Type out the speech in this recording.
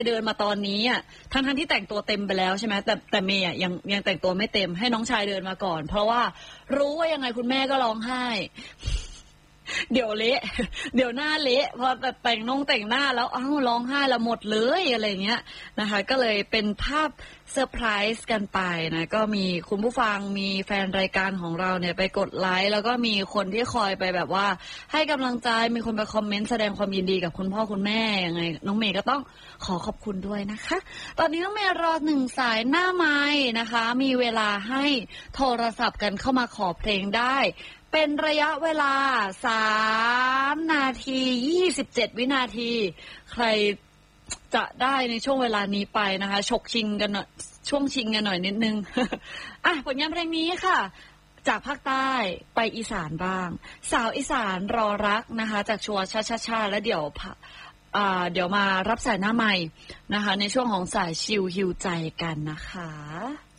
เดินมาตอนนี้อ่ะทั้งที่แต่งตัวเต็มไปแล้วใช่ไหมแต่เมย์อ่ะยังแต่งตัวไม่เต็มให้น้องชายเดินมาก่อนเพราะว่ารู้ว่ายังไงคุณแม่ก็ร้องไห้เดี๋ยวเละเดี๋ยวหน้าเละพอแต่งหน้าแล้วร้องไห้ละหมดเลยอะไรเงี้ยนะคะก็เลยเป็นภาพเซอร์ไพรส์กันไปนะก็มีคุณผู้ฟังมีแฟนรายการของเราเนี่ยไปกดไลค์แล้วก็มีคนที่คอยไปแบบว่าให้กำลังใจมีคนไปคอมเมนต์แสดงความยินดีกับคุณพ่อคุณแม่ยังไงน้องเมย์ก็ต้องขอขอบคุณด้วยนะคะตอนนี้น้องเมย์รอ1 สายหน้าไมค์นะคะมีเวลาให้โทรศัพท์กันเข้ามาขอเพลงได้เป็นระยะเวลา3 นาที 27 วินาทีใครจะได้ในช่วงเวลานี้ไปนะคะฉกชิงกันหน่อยช่วงชิงกันหน่อยนิดนึง ผลงานเพลงนี้ค่ะจากภาคใต้ไปอีสานบ้างสาวอีสานรอรักนะคะจากชัวร์ชาแล้วเดี๋ยวมารับสายหน้าใหม่นะคะในช่วงของสายชิลฮิวใจกันนะคะ